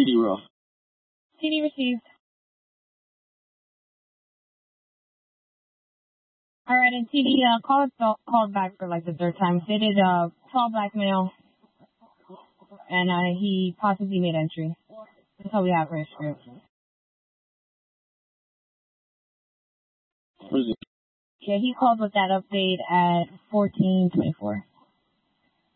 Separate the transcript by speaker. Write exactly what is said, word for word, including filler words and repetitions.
Speaker 1: C D roll.
Speaker 2: C D received. Alright, and T D, uh, call us, called back for like the third time. Stated, uh, fall blackmail, and, uh, he possibly made entry. That's all we have for his script.
Speaker 1: What is it?
Speaker 2: Yeah, he called with that update at fourteen twenty-four.